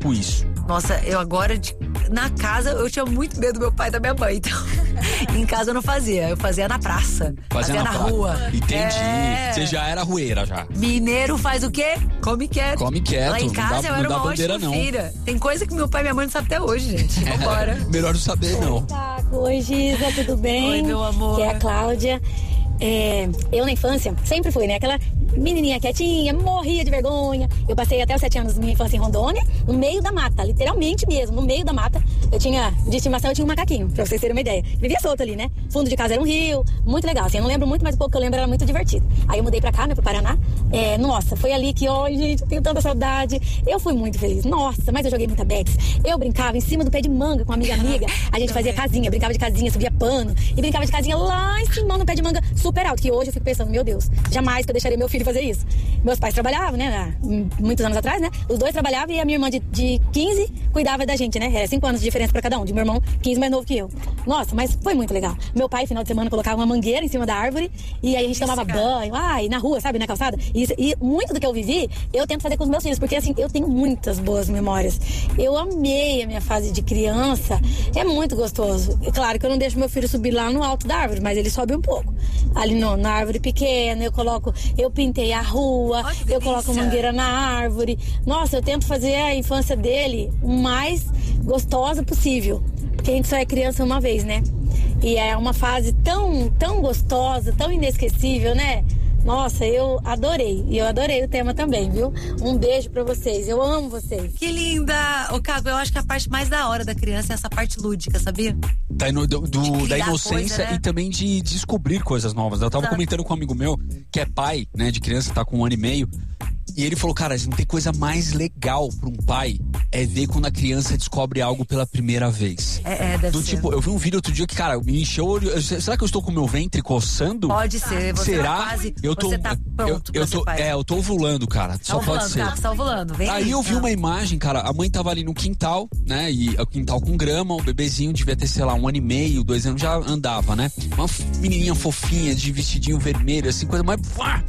tipo isso. Nossa, eu agora, na casa, eu tinha muito medo do meu pai e da minha mãe, então em casa eu não fazia, eu fazia na praça, fazia na rua. Entendi, Você já era rueira já. Mineiro faz o quê? Come quieto. Come quieto, Lá em casa eu era uma ótima filha. Tem coisa que meu pai e minha mãe não sabem até hoje, gente. Vambora. Melhor não saber, não. Oi, Giza, tudo bem? Oi, meu amor. Que é a Cláudia. Eu na infância sempre fui, né? Aquela menininha quietinha, morria de vergonha. Eu passei até os 7 anos da minha infância em Rondônia, no meio da mata, literalmente mesmo, no meio da mata. Eu tinha, de estimação, eu tinha um macaquinho, pra vocês terem uma ideia. Vivia solto ali, né? Fundo de casa era um rio, muito legal. Assim, eu não lembro muito, mas o pouco que eu lembro era muito divertido. Aí eu mudei pra cá, né, pro Paraná. Nossa, foi ali que, gente, eu tenho tanta saudade. Eu fui muito feliz. Nossa, mas eu joguei muita Betis. Eu brincava em cima do pé de manga com uma amiga. A gente fazia casinha, brincava de casinha, subia pano e brincava de casinha lá em cima no pé de manga super alto, que hoje eu fico pensando, meu Deus, jamais que eu deixaria meu filho fazer isso. Meus pais trabalhavam, né, muitos anos atrás, né, os dois trabalhavam e a minha irmã de 15 cuidava da gente, né, era 5 anos de diferença pra cada um, de meu irmão 15 mais novo que eu. Nossa, mas foi muito legal. Meu pai, final de semana, colocava uma mangueira em cima da árvore e aí a gente tomava banho, na rua, sabe, na calçada. E muito do que eu vivi, eu tento fazer com os meus filhos, porque assim, eu tenho muitas boas memórias. Eu amei a minha fase de criança, é muito gostoso. E claro que eu não deixo meu filho subir lá no alto da árvore, mas ele sobe um pouco. Ali na árvore pequena, eu pintei a rua, eu coloco mangueira na árvore. Nossa, eu tento fazer a infância dele o mais gostosa possível. Porque a gente só é criança uma vez, né? E é uma fase tão, tão gostosa, tão inesquecível, né? Nossa, eu adorei. E eu adorei o tema também, viu? Um beijo pra vocês. Eu amo vocês. Que linda! Ô, Caco, eu acho que a parte mais da hora da criança é essa parte lúdica, sabia? Da inocência, coisa, né? E também de descobrir coisas novas. Eu tava comentando com um amigo meu, que é pai, né, de criança, tá com 1 ano e meio. E ele falou, cara, não tem coisa mais legal pra um pai é ver quando a criança descobre algo pela primeira vez. Deve ser. Tipo, eu vi um vídeo outro dia que, cara, me encheu o olho. Será que eu estou com o meu ventre coçando? Pode ser. Você Será? Tá quase, você tá pronto pra ser pai. Eu tô ovulando, cara. Só pode ser. Tá ovulando. Vem aí eu vi uma imagem, cara, a mãe tava ali no quintal, né? E o quintal com grama, o bebezinho devia ter, sei lá, 1 ano e meio, 2 anos, já andava, né? Uma menininha fofinha, de vestidinho vermelho, assim, coisa mais...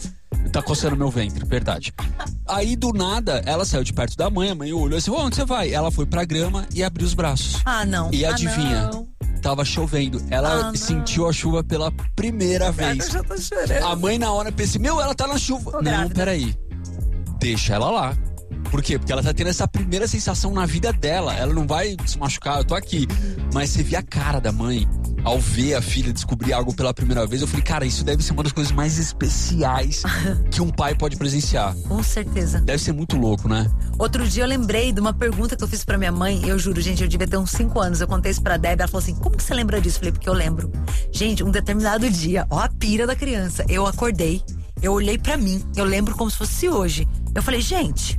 Tá coçando meu ventre, verdade. Aí, do nada, ela saiu de perto da mãe, a mãe olhou assim, onde você vai? Ela foi pra grama e abriu os braços. Não. E adivinha? Não. Tava chovendo. Ela sentiu a chuva pela primeira vez. Eu já tô chorando. A mãe na hora pensou, ela tá na chuva. Não, peraí. Deixa ela lá. Por quê? Porque ela tá tendo essa primeira sensação na vida dela. Ela não vai se machucar, eu tô aqui. Mas você vê a cara da mãe ao ver a filha descobrir algo pela primeira vez. Eu falei, cara, isso deve ser uma das coisas mais especiais que um pai pode presenciar. Com certeza. Deve ser muito louco, né? Outro dia eu lembrei de uma pergunta que eu fiz pra minha mãe. Eu juro, gente, eu devia ter uns 5 anos. Eu contei isso pra Débora, ela falou assim, como que você lembra disso? Eu falei, porque eu lembro. Gente, um determinado dia, ó a pira da criança. Eu acordei, eu olhei pra mim, eu lembro como se fosse hoje. Eu falei, gente,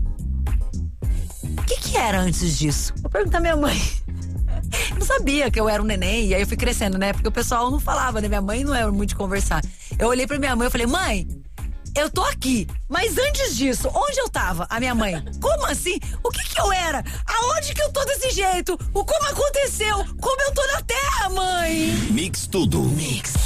o que era antes disso? Vou perguntar à minha mãe. Eu não sabia que eu era um neném, e aí eu fui crescendo, né? Porque o pessoal não falava, né? Minha mãe não era muito de conversar. Eu olhei pra minha mãe e falei, mãe, eu tô aqui, mas antes disso, onde eu tava? A minha mãe, como assim? O que eu era? Aonde que eu tô desse jeito? Como aconteceu? Como eu tô na Terra, mãe? Mix tudo. Mix.